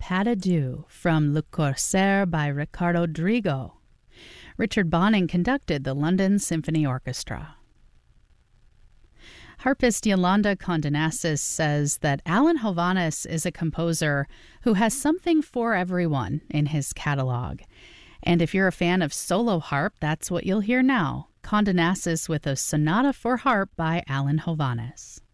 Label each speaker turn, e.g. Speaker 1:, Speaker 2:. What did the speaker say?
Speaker 1: Pas de Deux from Le Corsaire by Riccardo Drigo. Richard Bonning conducted the London Symphony Orchestra. Harpist Yolanda Condenasis says that Alan Hovhaness is a composer who has something for everyone in his catalog. And if you're a fan of solo harp, that's what you'll hear now. Condenasis with a Sonata for Harp by Alan Hovhaness.